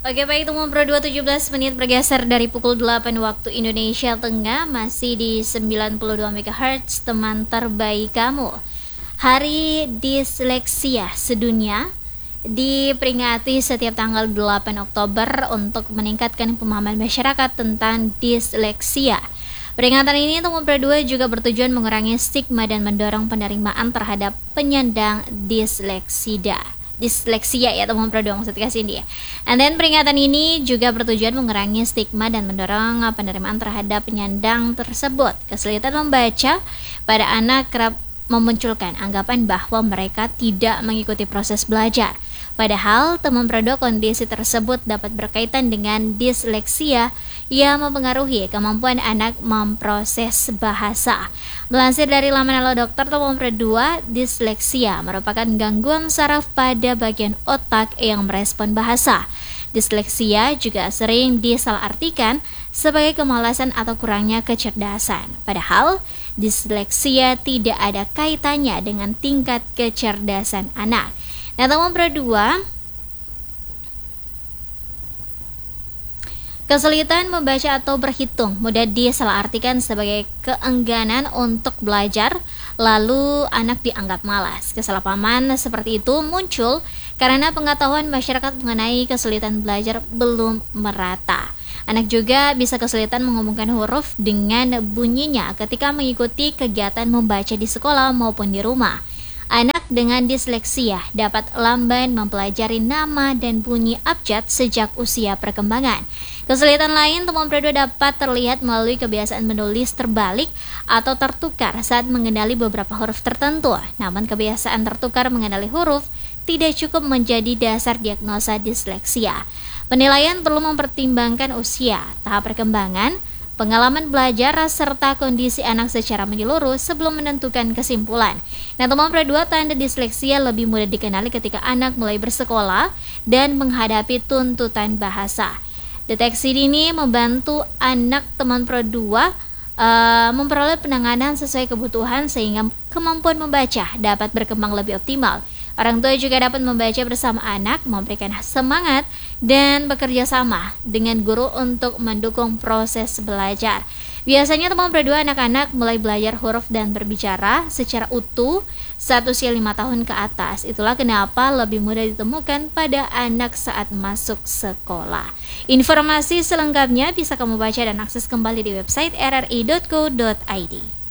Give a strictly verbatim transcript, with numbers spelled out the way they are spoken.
Oke baik, teman Pro dua tujuh belas menit bergeser dari pukul delapan waktu Indonesia Tengah, masih di sembilan puluh dua megahertz, teman terbaik kamu. Hari Disleksia Sedunia diperingati setiap tanggal delapan Oktober untuk meningkatkan pemahaman masyarakat tentang disleksia. Peringatan ini teman Pro dua juga bertujuan mengurangi stigma dan mendorong penerimaan terhadap penyandang disleksida. disleksia ya teman Pro dua maksud kasih ini ya. And then peringatan ini juga bertujuan mengurangi stigma dan mendorong penerimaan terhadap penyandang tersebut. Kesulitan membaca pada anak kerap memunculkan anggapan bahwa mereka tidak mengikuti proses belajar. Padahal teman Pro dua kondisi tersebut dapat berkaitan dengan disleksia yang mempengaruhi kemampuan anak memproses bahasa. Melansir dari laman Halo Dokter, teman Pro dua, disleksia merupakan gangguan saraf pada bagian otak yang merespon bahasa. Disleksia juga sering disalahartikan sebagai kemalasan atau kurangnya kecerdasan. Padahal disleksia tidak ada kaitannya dengan tingkat kecerdasan anak. Nah, teman Pro dua, kesulitan membaca atau berhitung mudah disalahartikan sebagai keengganan untuk belajar, lalu anak dianggap malas. Kesalahpahaman seperti itu muncul karena pengetahuan masyarakat mengenai kesulitan belajar belum merata. Anak juga bisa kesulitan menghubungkan huruf dengan bunyinya ketika mengikuti kegiatan membaca di sekolah maupun di rumah. Anak dengan disleksia dapat lamban mempelajari nama dan bunyi abjad sejak usia perkembangan. Kesulitan lain teman Pro dua dapat terlihat melalui kebiasaan menulis terbalik atau tertukar saat mengenali beberapa huruf tertentu. Namun kebiasaan tertukar mengenali huruf tidak cukup menjadi dasar diagnosa disleksia. Penilaian perlu mempertimbangkan usia, tahap perkembangan, pengalaman belajar, serta kondisi anak secara menyeluruh sebelum menentukan kesimpulan. Nah, teman Pro dua, tanda disleksia lebih mudah dikenali ketika anak mulai bersekolah dan menghadapi tuntutan bahasa. Deteksi dini membantu anak teman Pro dua uh, memperoleh penanganan sesuai kebutuhan sehingga kemampuan membaca dapat berkembang lebih optimal. Orang tua juga dapat membaca bersama anak, memberikan semangat, dan bekerja sama dengan guru untuk mendukung proses belajar. Biasanya teman Pro dua, anak-anak mulai belajar huruf dan berbicara secara utuh saat usia lima tahun ke atas. Itulah kenapa lebih mudah ditemukan pada anak saat masuk sekolah. Informasi selengkapnya bisa kamu baca dan akses kembali di website r r i dot co dot i d.